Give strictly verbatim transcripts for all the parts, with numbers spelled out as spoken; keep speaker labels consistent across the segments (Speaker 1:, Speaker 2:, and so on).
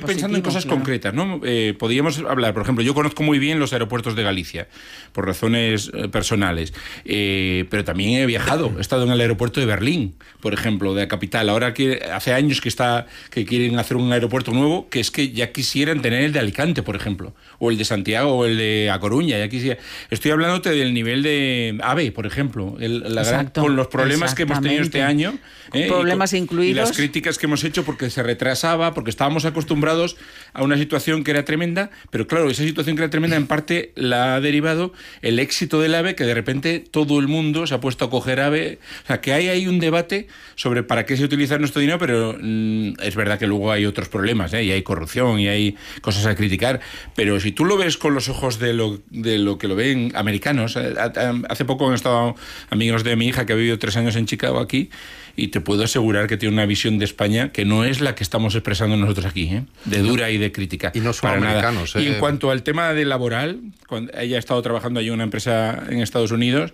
Speaker 1: pensando en cosas claro. concretas, ¿no? Eh, podríamos hablar, por ejemplo, yo conozco muy bien los aeropuertos de Galicia, por razones eh, personales, eh, pero también he viajado, he estado en el aeropuerto de Berlín, por ejemplo, de la capital. Ahora que hace años que está que quieren hacer un aeropuerto nuevo, que es que ya quisieran tener el de Alicante, por ejemplo, o el de Santiago, o el de A Coruña, ya quisiera. Estoy hablándote del nivel de AVE, por ejemplo, el, la gran, con los problemas que hemos tenido este año, eh,
Speaker 2: problemas
Speaker 1: y,
Speaker 2: incluidos.
Speaker 1: Y las críticas que hemos hecho porque se retrasaba, porque estábamos acostumbrados a una situación que era tremenda, pero claro, esa situación que era tremenda en parte la ha derivado el éxito del AVE, que de repente todo el mundo se ha puesto a coger AVE. O sea, que hay ahí un debate sobre para qué se utiliza nuestro dinero, pero mmm, es verdad que luego hay otros problemas, ¿eh? Y hay corrupción y hay cosas a criticar, pero si tú lo ves con los ojos de lo, de lo que lo ven americanos, hace poco han estado amigos de mi hija que ha vivido tres años en Chicago aquí, y te puedo asegurar que tiene una visión de España que no es la que estamos expresando nosotros aquí, ¿eh? De dura y de crítica.
Speaker 3: Y no son
Speaker 1: para
Speaker 3: americanos.
Speaker 1: Nada.
Speaker 3: Eh.
Speaker 1: Y en cuanto al tema de laboral, cuando ella ha estado trabajando allí en una empresa en Estados Unidos,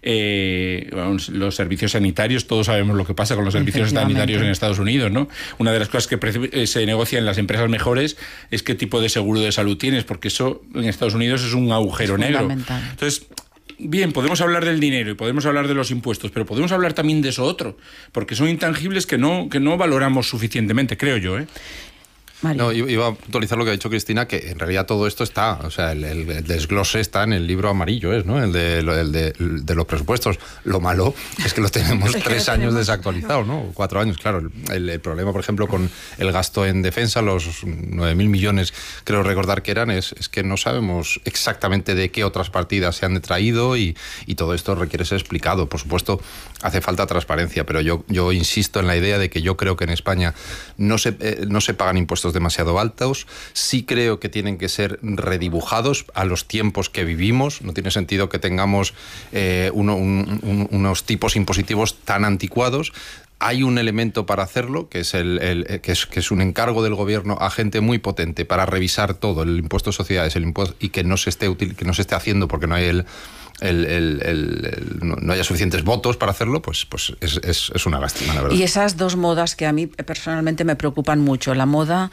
Speaker 1: eh, bueno, los servicios sanitarios, todos sabemos lo que pasa con los servicios sanitarios en Estados Unidos, ¿no? Una de las cosas que se negocia en las empresas mejores es qué tipo de seguro de salud tienes, porque eso en Estados Unidos es un agujero
Speaker 2: es
Speaker 1: negro. Entonces, bien, podemos hablar del dinero y podemos hablar de los impuestos, pero podemos hablar también de eso otro, porque son intangibles que no, que no valoramos suficientemente, creo yo, ¿eh?
Speaker 3: No, iba a puntualizar lo que ha dicho Cristina, que en realidad todo esto está, o sea, el, el desglose está en el libro amarillo, ¿es, ¿no? El de, el de, el de los presupuestos. Lo malo es que lo tenemos tres años desactualizados, ¿no? Cuatro años, claro. El, el problema, por ejemplo, con el gasto en defensa, los nueve mil millones, creo recordar que eran, es, es que no sabemos exactamente de qué otras partidas se han detraído y, y todo esto requiere ser explicado. Por supuesto, hace falta transparencia, pero yo, yo insisto en la idea de que yo creo que en España no se, eh, no se pagan impuestos demasiado altos. Sí creo que tienen que ser redibujados a los tiempos que vivimos. No tiene sentido que tengamos eh, uno, un, un, unos tipos impositivos tan anticuados. Hay un elemento para hacerlo, que es, el, el, que es, que es un encargo del gobierno a gente muy potente para revisar todo, el impuesto de sociedades, el impuesto, y que no se esté útil, que no se esté haciendo porque no hay el El, el, el, el, no haya suficientes votos para hacerlo, pues, pues es, es, es una lástima, la verdad.
Speaker 2: Y esas dos modas que a mí personalmente me preocupan mucho, la moda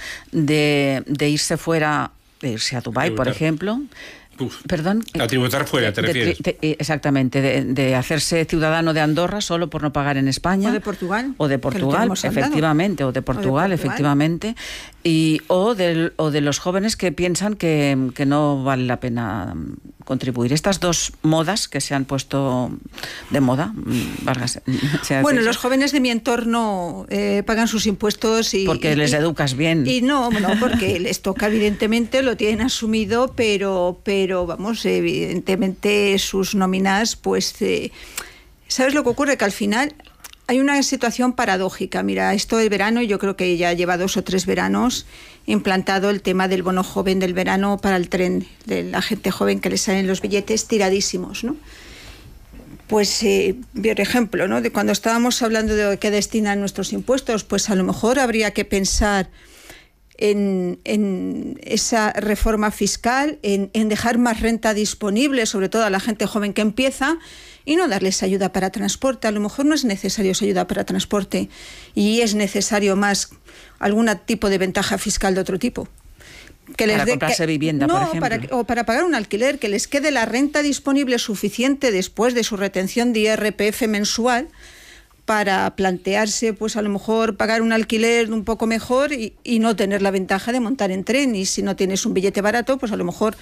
Speaker 2: de, de irse fuera, de irse a Dubái, por ejemplo.
Speaker 1: Uf,
Speaker 2: Perdón.
Speaker 1: A tributar fuera, ¿te refieres?
Speaker 2: De, de, exactamente, de, de hacerse ciudadano de Andorra solo por no pagar en España.
Speaker 4: O de Portugal.
Speaker 2: O de Portugal, efectivamente, o de Portugal, o de Portugal. efectivamente. Y, o, de, o de los jóvenes que piensan que, que no vale la pena contribuir. Estas dos modas que se han puesto de moda, Vargas.
Speaker 4: Bueno, los jóvenes de mi entorno eh, pagan sus impuestos y...
Speaker 2: Porque
Speaker 4: y,
Speaker 2: les educas bien.
Speaker 4: Y no, no, porque les toca, evidentemente, lo tienen asumido, pero, pero vamos, evidentemente sus nóminas, pues... Eh, ¿sabes lo que ocurre? Que al final... Hay una situación paradójica. Mira, esto del verano, yo creo que ya lleva dos o tres veranos implantado el tema del bono joven del verano para el tren, de la gente joven que le salen los billetes tiradísimos, ¿no? Pues, eh, por ejemplo, ¿no? De cuando estábamos hablando de qué destinan nuestros impuestos, pues a lo mejor habría que pensar en, en esa reforma fiscal, en, en dejar más renta disponible, sobre todo a la gente joven que empieza, y no darles ayuda para transporte. A lo mejor no es necesario esa ayuda para transporte y es necesario más algún tipo de ventaja fiscal de otro tipo.
Speaker 2: Que les para dé, comprarse que, vivienda,
Speaker 4: no,
Speaker 2: por ejemplo.
Speaker 4: Para, o para pagar un alquiler, que les quede la renta disponible suficiente después de su retención de I R P F mensual para plantearse, pues a lo mejor pagar un alquiler un poco mejor y, y no tener la ventaja de montar en tren. Y si no tienes un billete barato, pues a lo mejor...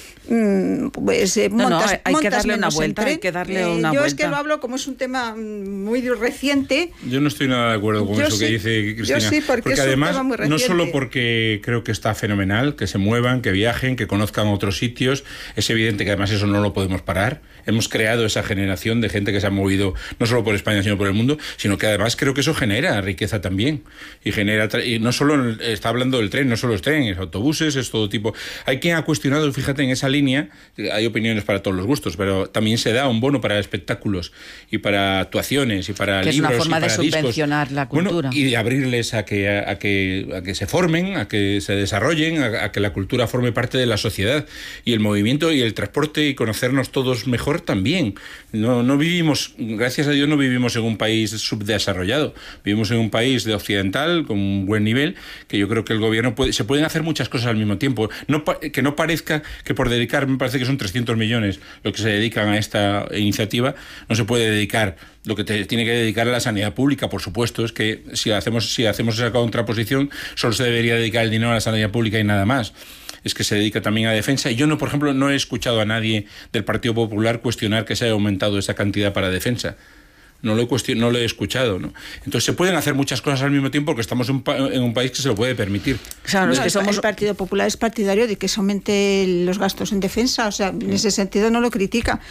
Speaker 4: pues eh,
Speaker 2: no,
Speaker 4: montas,
Speaker 2: no, hay
Speaker 4: montas
Speaker 2: que darle una vuelta,
Speaker 4: tren.
Speaker 2: hay que darle
Speaker 4: eh,
Speaker 2: una
Speaker 4: yo
Speaker 2: vuelta.
Speaker 4: es que lo hablo como es un tema muy reciente.
Speaker 1: Yo no estoy nada de acuerdo con
Speaker 4: yo
Speaker 1: eso
Speaker 4: sí,
Speaker 1: que dice Cristina.
Speaker 4: Yo sí, porque,
Speaker 1: porque
Speaker 4: es
Speaker 1: además,
Speaker 4: un tema muy reciente.
Speaker 1: no solo porque creo que está fenomenal, que se muevan, que viajen, que conozcan otros sitios, es evidente que además eso no lo podemos parar. Hemos creado esa generación de gente que se ha movido no solo por España, sino por el mundo, sino que además creo que eso genera riqueza también. Y genera y no solo está hablando del tren, no solo es tren, es autobuses, es todo tipo. Hay quien ha cuestionado, fíjate, en esa línea línea, hay opiniones para todos los gustos, pero también se da un bono para espectáculos y para actuaciones y para
Speaker 2: que
Speaker 1: libros
Speaker 2: es una forma
Speaker 1: y para
Speaker 2: de subvencionar
Speaker 1: discos.
Speaker 2: la cultura.
Speaker 1: Bueno, y de abrirles a que, a, a que, a que se formen, a que se desarrollen, a, a que la cultura forme parte de la sociedad. Y el movimiento y el transporte y conocernos todos mejor también. No, no vivimos, gracias a Dios, no vivimos en un país subdesarrollado. Vivimos en un país de occidental con un buen nivel, que yo creo que el gobierno puede, se pueden hacer muchas cosas al mismo tiempo. No, que no parezca que por dedicar, me parece que son trescientos millones lo que se dedican a esta iniciativa, no se puede dedicar lo que te tiene que dedicar a la sanidad pública, por supuesto. Es que si hacemos, si hacemos esa contraposición, solo se debería dedicar el dinero a la sanidad pública y nada más. Es que se dedica también a defensa. Y yo, no, por ejemplo, no he escuchado a nadie del Partido Popular cuestionar que se haya aumentado esa cantidad para defensa. No lo he cuestion- no lo he escuchado, ¿no? Entonces se pueden hacer muchas cosas al mismo tiempo porque estamos en un, pa- en un país que se lo puede permitir.
Speaker 4: Claro, no, es que somos... El Partido Popular es partidario de que se aumente los gastos en defensa, o sea, en ese sentido no lo critica.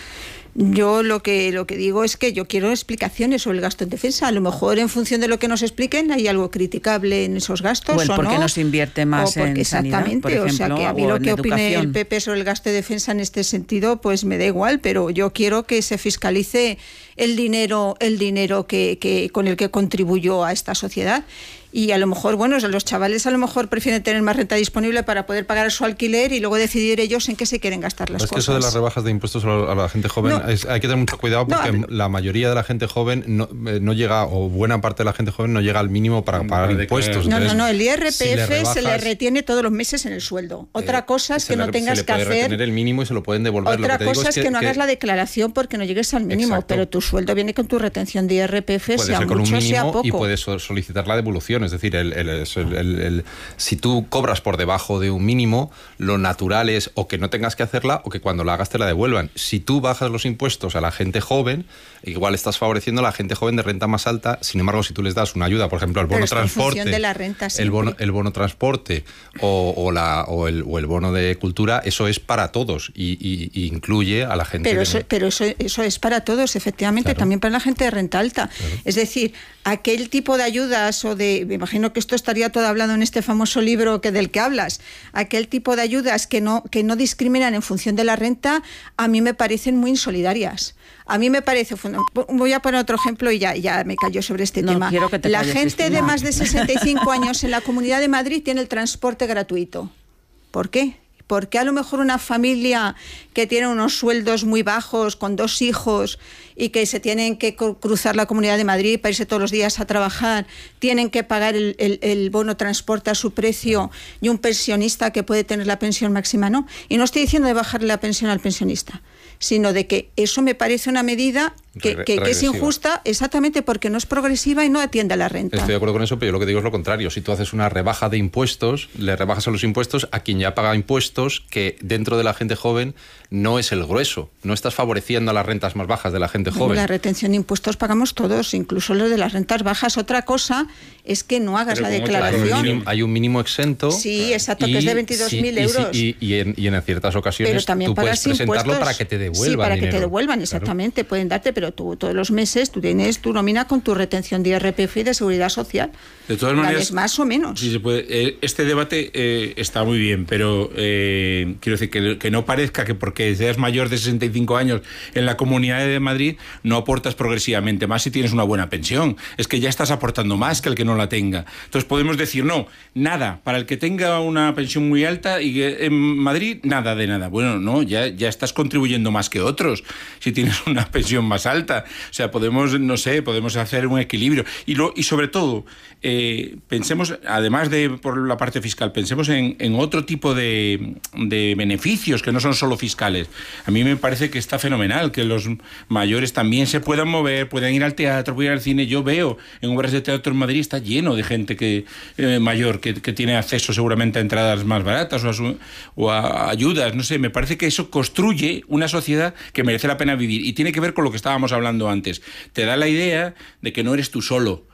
Speaker 4: Yo lo que lo que digo es que yo quiero explicaciones sobre el gasto en defensa. A lo mejor en función de lo que nos expliquen hay algo criticable en esos gastos o, el
Speaker 2: o
Speaker 4: por
Speaker 2: no.
Speaker 4: qué
Speaker 2: no se invierte más
Speaker 4: o porque,
Speaker 2: en sanidad,
Speaker 4: exactamente,
Speaker 2: por ejemplo,
Speaker 4: o sea que a mí lo que opine
Speaker 2: educación.
Speaker 4: el P P sobre el gasto de defensa en este sentido pues me da igual, pero yo quiero que se fiscalice el dinero el dinero que, que con el que contribuyó a esta sociedad. Y a lo mejor, bueno, los chavales a lo mejor prefieren tener más renta disponible para poder pagar su alquiler y luego decidir ellos en qué se quieren gastar las
Speaker 3: es
Speaker 4: cosas.
Speaker 3: Es que eso de las rebajas de impuestos a la, a la gente joven,
Speaker 4: no,
Speaker 3: es, hay que tener mucho cuidado porque no, la mayoría de la gente joven no, no llega, o buena parte de la gente joven no llega al mínimo para no, pagar impuestos.
Speaker 4: No,
Speaker 3: Entonces,
Speaker 4: no, no, el I R P F
Speaker 3: si le rebajas,
Speaker 4: se le retiene todos los meses en el sueldo. Otra
Speaker 3: eh,
Speaker 4: cosa es que
Speaker 3: le,
Speaker 4: no tengas
Speaker 3: se le
Speaker 4: que
Speaker 3: puede
Speaker 4: hacer...
Speaker 3: retener el mínimo y se lo pueden devolver.
Speaker 4: Otra
Speaker 3: lo que te
Speaker 4: cosa
Speaker 3: digo
Speaker 4: es que, que no hagas que... la declaración porque no llegues al mínimo, exacto, pero tu sueldo viene con tu retención de I R P F,
Speaker 3: puede
Speaker 4: sea
Speaker 3: ser con
Speaker 4: mucho,
Speaker 3: un mínimo,
Speaker 4: sea poco.
Speaker 3: Y puedes solicitar la devolución, es decir, el, el, el, el, el si tú cobras por debajo de un mínimo, lo natural es o que no tengas que hacerla o que cuando la hagas te la devuelvan. Si tú bajas los impuestos a la gente joven, igual estás favoreciendo a la gente joven de renta más alta. Sin embargo, si tú les das una ayuda, por ejemplo, el bono transporte,
Speaker 4: de la renta,
Speaker 3: el bono, el bono transporte o, o, la, o, el, o el bono de cultura, eso es para todos y, y, y incluye a la gente.
Speaker 4: Pero,
Speaker 3: de...
Speaker 4: eso, pero eso, eso es para todos, efectivamente, claro, también para la gente de renta alta. Claro. Es decir, aquel tipo de ayudas o de, me imagino que esto estaría todo hablado en este famoso libro que del que hablas, aquel tipo de ayudas que no, que no discriminan en función de la renta, a mí me parecen muy insolidarias. A mí me parece, voy a poner otro ejemplo y ya, ya me callo sobre este
Speaker 2: no,
Speaker 4: tema.
Speaker 2: Quiero que te
Speaker 4: la
Speaker 2: calles,
Speaker 4: gente
Speaker 2: Cristina.
Speaker 4: de más de sesenta y cinco años en la Comunidad de Madrid tiene el transporte gratuito. ¿Por qué? Porque a lo mejor una familia que tiene unos sueldos muy bajos, con dos hijos, y que se tienen que cruzar la Comunidad de Madrid para irse todos los días a trabajar, tienen que pagar el, el, el bono transporte a su precio, y un pensionista que puede tener la pensión máxima no. Y no estoy diciendo de bajarle la pensión al pensionista, sino de que eso me parece una medida que, que, que es injusta, exactamente porque no es progresiva y no atiende a la renta.
Speaker 3: Estoy de acuerdo con eso, pero yo lo que digo es lo contrario. Si tú haces una rebaja de impuestos, le rebajas a los impuestos a quien ya paga impuestos, que dentro de la gente joven no es el grueso. No estás favoreciendo a las rentas más bajas de la gente joven.
Speaker 4: La retención de impuestos pagamos todos, incluso los de las rentas bajas. Otra cosa es que no hagas pero la declaración.
Speaker 3: Hay un, mínimo, hay un mínimo exento.
Speaker 4: Sí, exacto, y, que es de veintidós mil
Speaker 3: sí,
Speaker 4: euros.
Speaker 3: Y, y, y, en, y en ciertas ocasiones
Speaker 4: pero también
Speaker 3: tú puedes presentarlo
Speaker 4: impuestos,
Speaker 3: para que te devuelvan.
Speaker 4: Sí, para
Speaker 3: dinero.
Speaker 4: que te devuelvan, exactamente. Claro. Pueden darte, pero tú todos los meses tú tienes tu nómina con tu retención de I R P F y de seguridad social.
Speaker 1: De todas maneras,
Speaker 4: más o menos.
Speaker 1: Sí se puede. Este debate eh, está muy bien, pero eh, quiero decir que, que no parezca que porque seas mayor de sesenta y cinco años en la Comunidad de Madrid no aportas progresivamente más si tienes una buena pensión. Es que ya estás aportando más que el que no la tenga. Entonces podemos decir, no, nada, para el que tenga una pensión muy alta y que en Madrid nada de nada. Bueno, no, ya, ya estás contribuyendo más que otros si tienes una pensión más alta. O sea, podemos, no sé, podemos hacer un equilibrio. Y, lo, y sobre todo, eh, pensemos, además de por la parte fiscal, pensemos en, en otro tipo de, de beneficios que no son solo fiscales. A mí me parece que está fenomenal que los mayores también se puedan mover, puedan ir al teatro, puedan ir al cine. Yo veo en obras de teatro en Madrid está lleno de gente que eh, mayor que, que tiene acceso seguramente a entradas más baratas o a, su, o a ayudas, no sé. Me parece que eso construye una sociedad que merece la pena vivir y tiene que ver con lo que estábamos hablando antes. Te da la idea de que no eres tú solo.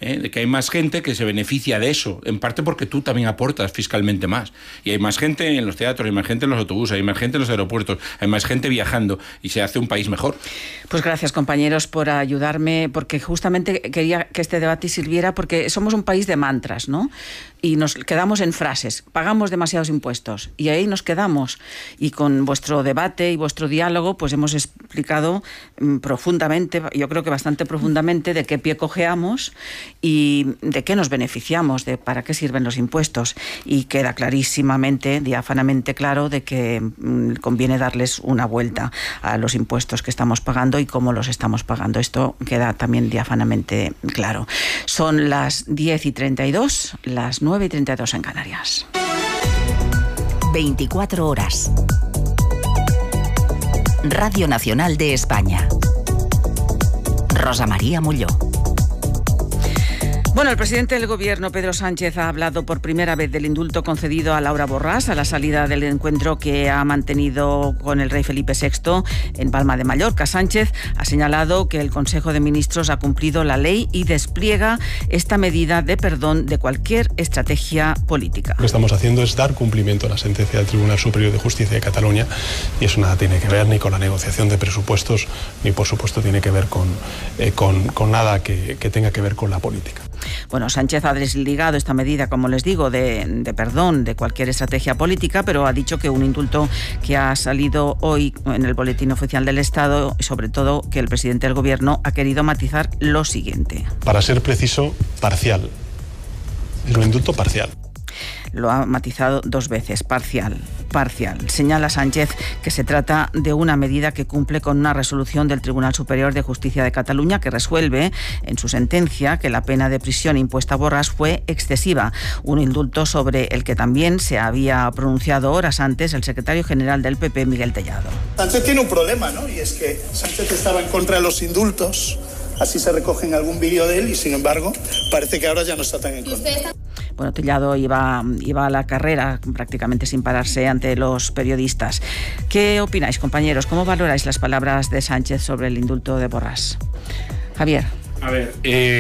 Speaker 1: ¿eh? De que hay más gente que se beneficia de eso, en parte porque tú también aportas fiscalmente más. Y hay más gente en los teatros, hay más gente en los autobuses, hay más gente en los aeropuertos, hay más gente viajando y se hace un país mejor.
Speaker 2: Pues gracias, compañeros, por ayudarme, porque justamente quería que este debate sirviera, porque somos un país de mantras, ¿no? Y nos quedamos en frases, pagamos demasiados impuestos y ahí nos quedamos. Y con vuestro debate y vuestro diálogo pues hemos explicado mmm, profundamente, yo creo que bastante profundamente, de qué pie cojeamos y de qué nos beneficiamos, de para qué sirven los impuestos. Y queda clarísimamente, diáfanamente claro de que mmm, conviene darles una vuelta a los impuestos que estamos pagando y cómo los estamos pagando. Esto queda también diáfanamente claro. Son las diez y treinta y dos, las nueve y treinta y dos en Canarias.
Speaker 5: veinticuatro horas. Radio Nacional de España. Rosa María Molló.
Speaker 2: Bueno, el presidente del Gobierno, Pedro Sánchez, ha hablado por primera vez del indulto concedido a Laura Borràs a la salida del encuentro que ha mantenido con el rey Felipe sexto en Palma de Mallorca. Sánchez ha señalado que el Consejo de Ministros ha cumplido la ley y despliega esta medida de perdón de cualquier estrategia política.
Speaker 6: Lo que estamos haciendo es dar cumplimiento a la sentencia del Tribunal Superior de Justicia de Cataluña y eso nada tiene que ver ni con la negociación de presupuestos ni, por supuesto, tiene que ver con, eh, con, con nada que, que tenga que ver con la política.
Speaker 2: Bueno, Sánchez ha desligado esta medida, como les digo, de, de perdón de cualquier estrategia política, pero ha dicho que un indulto que ha salido hoy en el Boletín Oficial del Estado, y sobre todo que el presidente del Gobierno ha querido matizar lo siguiente.
Speaker 6: Para ser preciso, parcial. Es un indulto parcial.
Speaker 2: Lo ha matizado dos veces, parcial, parcial. Señala Sánchez que se trata de una medida que cumple con una resolución del Tribunal Superior de Justicia de Cataluña que resuelve en su sentencia que la pena de prisión impuesta a Borràs fue excesiva. Un indulto sobre el que también se había pronunciado horas antes el secretario general del P P, Miguel Tellado.
Speaker 7: Sánchez tiene un problema, ¿no? Y es que Sánchez estaba en contra de los indultos. Así se recoge en algún vídeo de él y, sin embargo, parece que ahora ya no está tan en contra.
Speaker 2: Bueno, Tellado iba, iba a la carrera prácticamente sin pararse ante los periodistas. ¿Qué opináis, compañeros? ¿Cómo valoráis las palabras de Sánchez sobre el indulto de Borràs? Javier.
Speaker 1: A ver,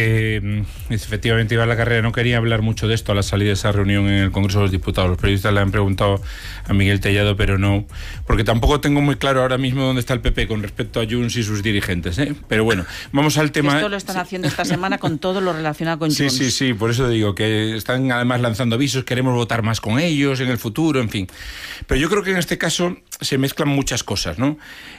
Speaker 1: eh, efectivamente iba a la carrera, no quería hablar mucho de esto a la salida de esa reunión en el Congreso de los Diputados. Los periodistas le han preguntado a Miguel Tellado, pero no, porque tampoco tengo muy claro ahora mismo dónde está el P P con respecto a Junts y sus dirigentes, ¿eh? Pero bueno, vamos al tema.
Speaker 2: Esto lo están haciendo esta semana con todo lo relacionado con Junts.
Speaker 1: Sí, sí, sí, por eso digo que están además lanzando avisos, queremos votar más con ellos en el futuro, en fin. Pero yo creo que en este caso se mezclan muchas cosas, ¿no?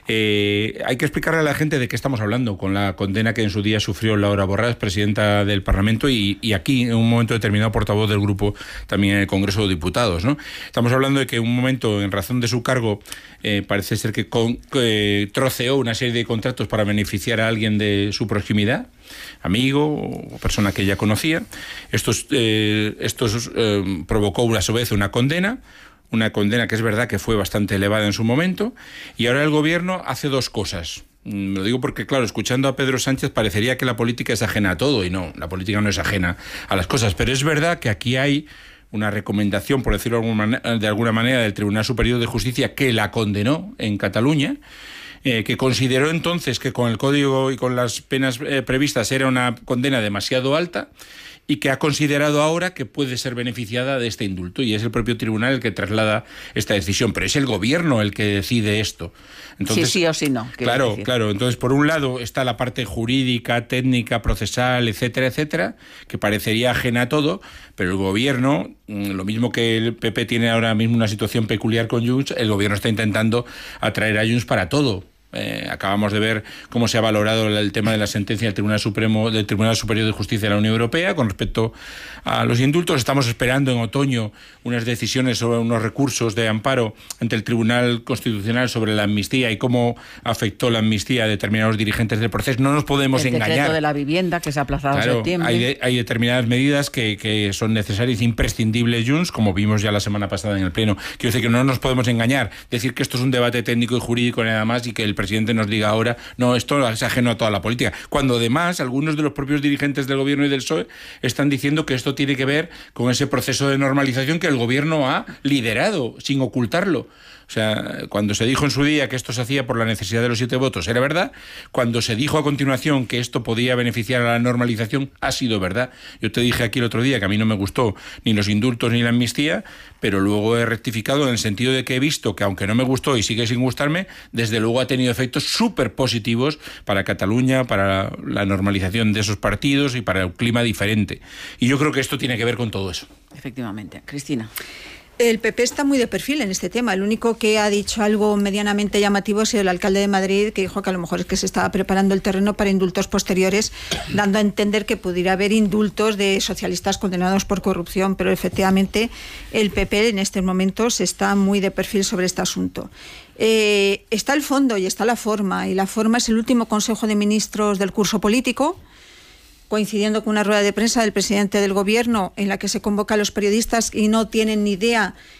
Speaker 1: Eh, hay que explicarle a la gente de qué estamos hablando, con la condena que en su día sufrió Laura Borràs, presidenta del Parlamento, y, y aquí en un momento determinado portavoz del grupo también en el Congreso de Diputados, ¿no? Estamos hablando de que en un momento, en razón de su cargo, eh, parece ser que con, eh, troceó una serie de contratos para beneficiar a alguien de su proximidad, amigo o persona que ella conocía. Estos, eh, estos eh, provocó a su vez una condena, una condena que es verdad que fue bastante elevada en su momento, y ahora el Gobierno hace dos cosas. Lo digo porque, claro, escuchando a Pedro Sánchez parecería que la política es ajena a todo, y no, la política no es ajena a las cosas, pero es verdad que aquí hay una recomendación, por decirlo de alguna manera, del Tribunal Superior de Justicia que la condenó en Cataluña, eh, que consideró entonces que con el Código y con las penas eh, previstas era una condena demasiado alta, y que ha considerado ahora que puede ser beneficiada de este indulto, y es el propio tribunal el que traslada esta decisión, pero es el Gobierno el que decide esto. Entonces,
Speaker 2: sí, sí o sí no.
Speaker 1: Claro,
Speaker 2: decir.
Speaker 1: claro. Entonces, por un lado está la parte jurídica, técnica, procesal, etcétera, etcétera, que parecería ajena a todo, pero el Gobierno, lo mismo que el P P tiene ahora mismo una situación peculiar con Junts, el Gobierno está intentando atraer a Junts para todo. Eh, acabamos de ver cómo se ha valorado el tema de la sentencia del Tribunal Supremo, del Tribunal Superior de Justicia de la Unión Europea con respecto a los indultos. Estamos esperando en otoño unas decisiones sobre unos recursos de amparo ante el Tribunal Constitucional sobre la amnistía y cómo afectó la amnistía a determinados dirigentes del proceso. No nos podemos
Speaker 2: el
Speaker 1: engañar.
Speaker 2: El decreto de la vivienda que se ha aplazado
Speaker 1: claro,
Speaker 2: a septiembre.
Speaker 1: Hay, de, hay determinadas medidas que, que son necesarias e imprescindibles, Junts, como vimos ya la semana pasada en el Pleno. Quiero decir que no nos podemos engañar, decir que esto es un debate técnico y jurídico nada más y que el presidente nos diga ahora, no, esto es ajeno a toda la política. Cuando además algunos de los propios dirigentes del gobierno y del P S O E están diciendo que esto tiene que ver con ese proceso de normalización que el gobierno ha liderado, sin ocultarlo. O sea, cuando se dijo en su día que esto se hacía por la necesidad de los siete votos, era verdad. Cuando se dijo a continuación que esto podía beneficiar a la normalización, ha sido verdad. Yo te dije aquí el otro día que a mí no me gustó ni los indultos ni la amnistía, pero luego he rectificado en el sentido de que he visto que, aunque no me gustó y sigue sin gustarme, desde luego ha tenido efectos súper positivos para Cataluña, para la normalización de esos partidos y para un clima diferente. Y yo creo que esto tiene que ver con todo eso.
Speaker 2: Efectivamente. Cristina.
Speaker 4: El P P está muy de perfil en este tema. El único que ha dicho algo medianamente llamativo ha sido el alcalde de Madrid, que dijo que a lo mejor es que se estaba preparando el terreno para indultos posteriores, dando a entender que pudiera haber indultos de socialistas condenados por corrupción, pero efectivamente el P P en estos momentos está muy de perfil sobre este asunto. Eh, está el fondo y está la forma, y la forma es el último Consejo de Ministros del curso político, coincidiendo con una rueda de prensa del presidente del gobierno en la que se convoca a los periodistas y no tienen ni idea